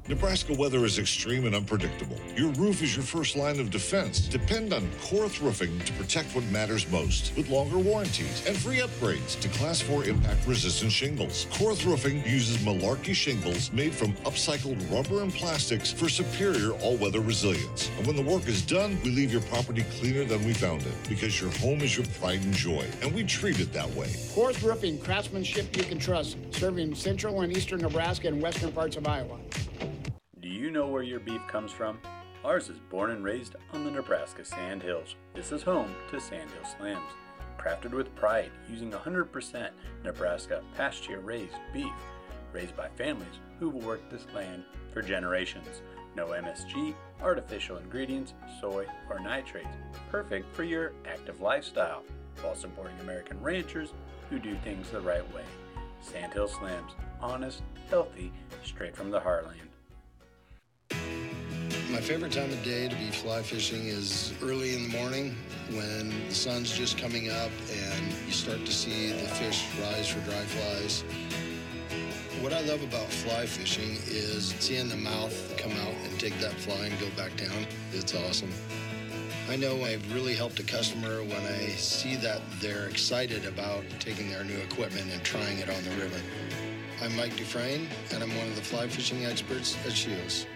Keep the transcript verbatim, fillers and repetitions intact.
Nebraska weather is extreme and unpredictable. Your roof is your first line of defense. Depend on Korth Roofing to protect what matters most with longer warranties and free upgrades to Class four impact-resistant shingles. Korth Roofing uses Malarkey shingles made from upcycled rubber and plastics for superior all-weather resilience. And when the work is done, we leave your property cleaner than we found it because your home is your pride and joy, and we treat it that way. Korth Roofing, craftsmanship you can trust, serving central and eastern Nebraska and western parts of Iowa. Do you know where your beef comes from? Ours is born and raised on the Nebraska Sand Hills. This is home to Sand Hill Slims. Crafted with pride using one hundred percent Nebraska pasture-raised beef, raised by families who will work this land for generations. No M S G, artificial ingredients, soy, or nitrates. Perfect for your active lifestyle, while supporting American ranchers who do things the right way. Sand Hill Slims, honest, healthy, straight from the heartland. My favorite time of day to be fly fishing is early in the morning when the sun's just coming up and you start to see the fish rise for dry flies. What I love about fly fishing is seeing the mouth come out and take that fly and go back down. It's awesome. I know I've really helped a customer when I see that they're excited about taking their new equipment and trying it on the river. I'm Mike Dufresne, and I'm one of the fly fishing experts at Shields.